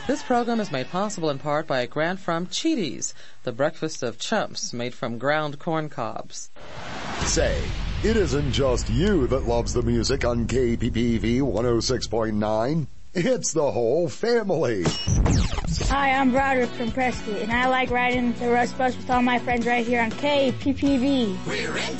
This program is made possible in part by a grant from Cheaties, the breakfast of chumps made from ground corn cobs. Say, it isn't just you that loves the music on KPPV 106.9. It's the whole family. Hi, I'm Broderick from Prescott, and I like riding the Rush Bus with all my friends right here on KPPV. We're in